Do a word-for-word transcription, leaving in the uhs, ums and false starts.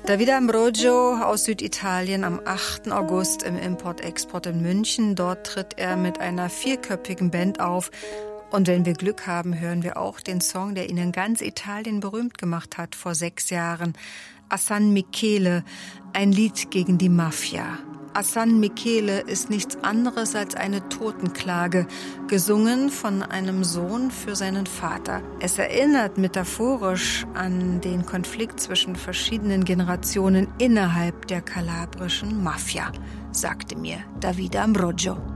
Davide Ambrogio aus Süditalien am achten August im Import-Export in München. Dort tritt er mit einer vierköpfigen Band auf. Und wenn wir Glück haben, hören wir auch den Song, der ihn in ganz Italien berühmt gemacht hat vor sechs Jahren. A San Michele, ein Lied gegen die Mafia. A San Michele ist nichts anderes als eine Totenklage, gesungen von einem Sohn für seinen Vater. Es erinnert metaphorisch an den Konflikt zwischen verschiedenen Generationen innerhalb der kalabrischen Mafia, sagte mir Davide Ambrogio.